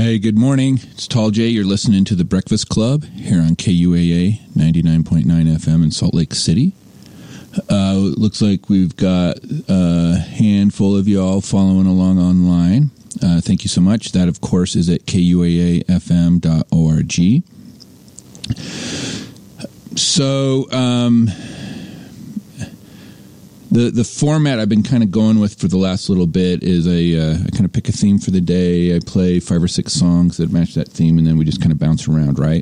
Hey, good morning. It's Tall J. You're listening to The Breakfast Club here on KUAA 99.9 FM in Salt Lake City. Looks like we've got a handful of y'all following along online. Thank you so much. That, of course, is at kuaafm.org. So, the format I've been kind of going with for the last little bit is I kind of pick a theme for the day. I play 5 or 6 songs that match that theme, and then we just kind of bounce around, right?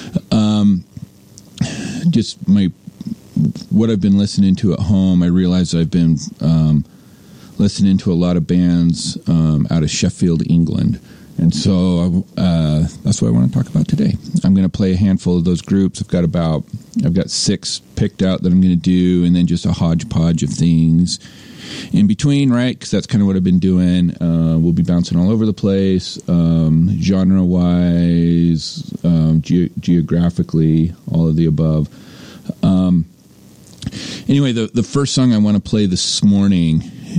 What I've been listening to at home, I realize I've been listening to a lot of bands out of Sheffield, England. And so that's what I want to talk about today. I'm going to play a handful of those groups. I've got 6 picked out that I'm going to do, and then just a hodgepodge of things in between, right? Because that's kind of what I've been doing. We'll be bouncing all over the place, genre-wise, geographically, all of the above. Anyway, the first song I want to play this morning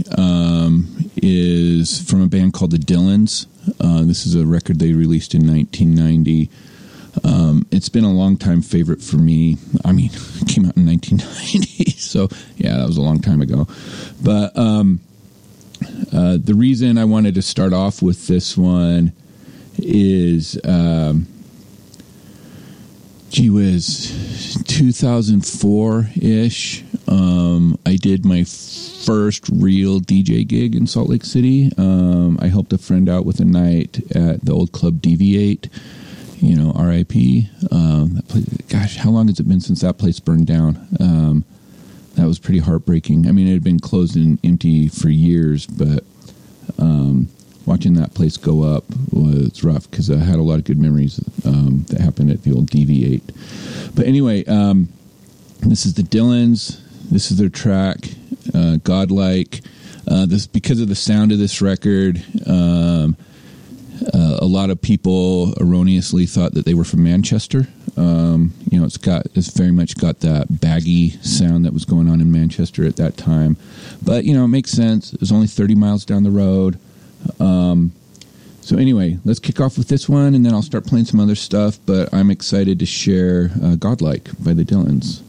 is from a band called the Dylans. This is a record they released in 1990. It's been a long-time favorite for me. I mean, it came out in 1990, so yeah, that was a long time ago. But the reason I wanted to start off with this one is, 2004-ish. I did my first real DJ gig in Salt Lake City. I helped a friend out with a night at the old club Deviate, R.I.P. That place, gosh, how long has it been since that place burned down? That was pretty heartbreaking. I mean, it had been closed and empty for years, but watching that place go up was rough because I had a lot of good memories that happened at the old Deviate. But anyway, this is the Dylans. This is their track, Godlike. This, because of the sound of this record, a lot of people erroneously thought that they were from Manchester. It's very much got that baggy sound that was going on in Manchester at that time. But, it makes sense. It was only 30 miles down the road. So anyway, let's kick off with this one, and then I'll start playing some other stuff. But I'm excited to share Godlike by the Dylans.